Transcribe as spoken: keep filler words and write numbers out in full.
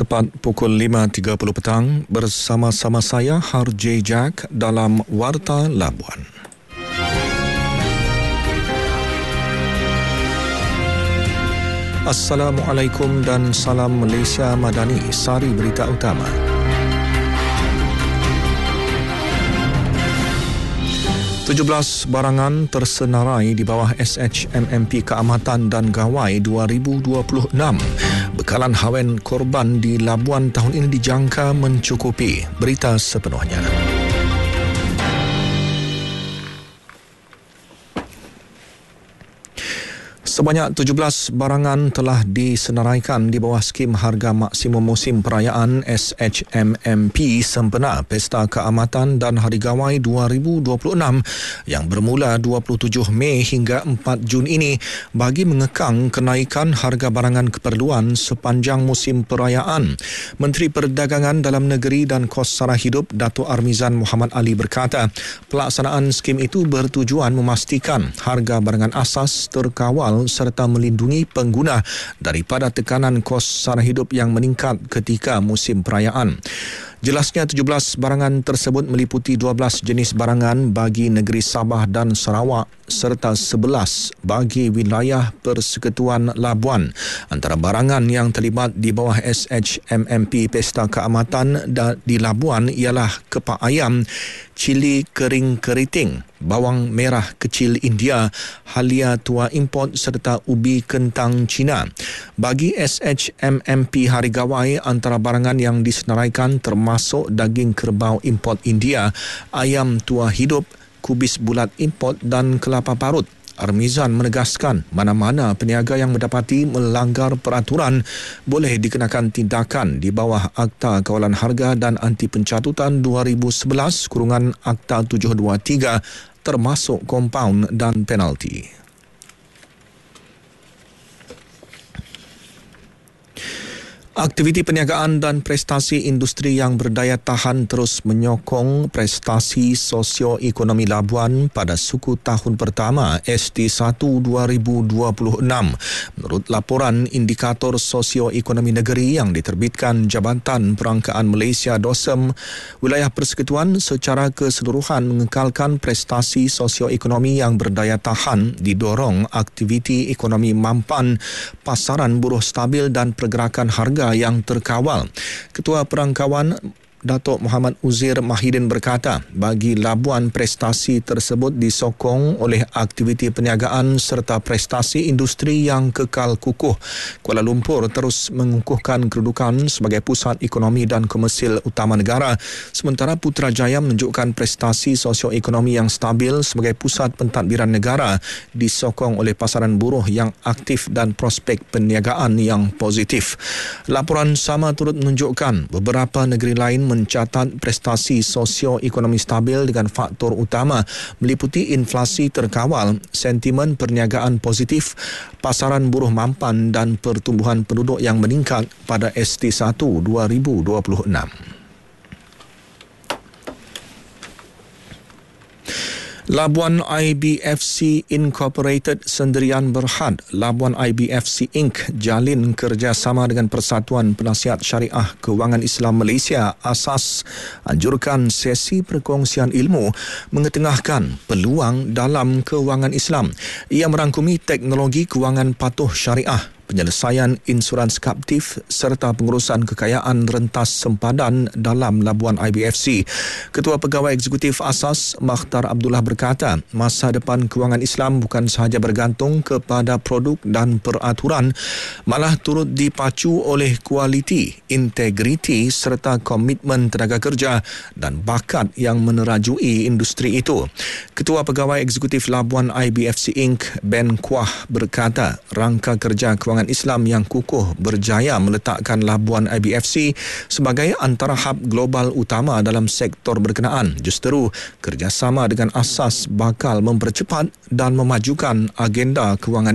tepat pukul lima tiga puluh petang bersama-sama saya Harjay Jack dalam Warta Labuan. Assalamualaikum dan salam Malaysia Madani. Sari berita utama. tujuh belas barangan tersenarai di bawah S H M M P Keamatan dan Gawai dua ribu dua puluh enam. Bekalan hawen korban di Labuan tahun ini dijangka mencukupi. Berita sepenuhnya. Sebanyak tujuh belas barangan telah disenaraikan di bawah skim harga maksimum musim perayaan S H M M P sempena Pesta Keamatan dan Hari Gawai dua ribu dua puluh enam yang bermula dua puluh tujuh Mei hingga empat Jun ini bagi mengekang kenaikan harga barangan keperluan sepanjang musim perayaan. Menteri Perdagangan Dalam Negeri dan Kos Sara Hidup Dato' Armizan Muhammad Ali berkata, pelaksanaan skim itu bertujuan memastikan harga barangan asas terkawal serta melindungi pengguna daripada tekanan kos sara hidup yang meningkat ketika musim perayaan. Jelasnya tujuh belas barangan tersebut meliputi dua belas jenis barangan bagi negeri Sabah dan Sarawak serta sebelas bagi wilayah Persekutuan Labuan. Antara barangan yang terlibat di bawah S H M M P Pesta Keamatan di Labuan ialah kepak ayam, cili kering keriting, bawang merah kecil India, halia tua import serta ubi kentang Cina. Bagi S H M M P Hari Gawai, antara barangan yang disenaraikan termasuk daging kerbau import India, ayam tua hidup, kubis bulat import dan kelapa parut. Armizan menegaskan mana-mana peniaga yang mendapati melanggar peraturan boleh dikenakan tindakan di bawah Akta Kawalan Harga dan Anti Pencatutan dua ribu sebelas kurungan Akta tujuh dua tiga termasuk kompaun dan penalti. Aktiviti perniagaan dan prestasi industri yang berdaya tahan terus menyokong prestasi sosioekonomi Labuan pada suku tahun pertama S T satu dua ribu dua puluh enam. Menurut laporan Indikator Sosioekonomi Negeri yang diterbitkan Jabatan Perangkaan Malaysia D O S M, wilayah persekutuan secara keseluruhan mengekalkan prestasi sosioekonomi yang berdaya tahan didorong aktiviti ekonomi mampan, pasaran buruh stabil dan pergerakan harga yang terkawal. Ketua Perangkawan Datuk Muhammad Uzair Mahidin berkata, bagi Labuan prestasi tersebut disokong oleh aktiviti perniagaan serta prestasi industri yang kekal kukuh. Kuala Lumpur terus mengukuhkan kedudukan sebagai pusat ekonomi dan komersil utama negara, sementara Putrajaya menunjukkan prestasi sosioekonomi yang stabil sebagai pusat pentadbiran negara disokong oleh pasaran buruh yang aktif dan prospek perniagaan yang positif. Laporan sama turut menunjukkan beberapa negeri lain mencatat prestasi sosioekonomi stabil dengan faktor utama meliputi inflasi terkawal, sentimen perniagaan positif, pasaran buruh mampan dan pertumbuhan penduduk yang meningkat pada S T satu dua ribu dua puluh enam. Labuan I B F C Incorporated Sendirian Berhad, Labuan I B F C Incorporated jalin kerjasama dengan Persatuan Penasihat Syariah Kewangan Islam Malaysia ASAS anjurkan sesi perkongsian ilmu mengetengahkan peluang dalam kewangan Islam. Ia merangkumi teknologi kewangan patuh syariah, penyelesaian insurans kaptif serta pengurusan kekayaan rentas sempadan dalam Labuan I B F C. Ketua Pegawai Eksekutif Asas Makhtar Abdullah berkata, masa depan kewangan Islam bukan sahaja bergantung kepada produk dan peraturan, malah turut dipacu oleh kualiti, integriti serta komitmen tenaga kerja dan bakat yang menerajui industri itu. Ketua Pegawai Eksekutif Labuan I B F C Incorporated Ben Kuah berkata, rangka kerja kewangan Islam yang kukuh berjaya meletakkan Labuan I B F C sebagai antara hub global utama dalam sektor berkenaan. Justeru, kerjasama dengan asas bakal mempercepat dan memajukan agenda kewangan